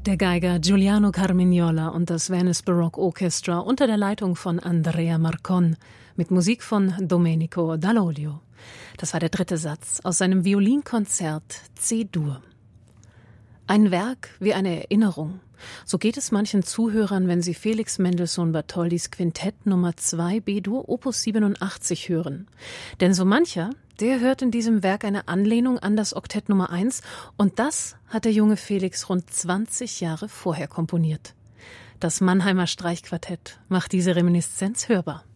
Der Geiger Giuliano Carmignola und das Venice Baroque Orchestra unter der Leitung von Andrea Marcon mit Musik von Domenico Dall'Olio. Das war der dritte Satz aus seinem Violinkonzert C-Dur. Ein Werk wie eine Erinnerung. So geht es manchen Zuhörern, wenn sie Felix Mendelssohn Bartholdys Quintett Nummer 2 B-Dur Opus 87 hören. Denn so mancher, der hört in diesem Werk eine Anlehnung an das Oktett Nummer 1 und das hat der junge Felix rund 20 Jahre vorher komponiert. Das Mannheimer Streichquartett macht diese Reminiszenz hörbar.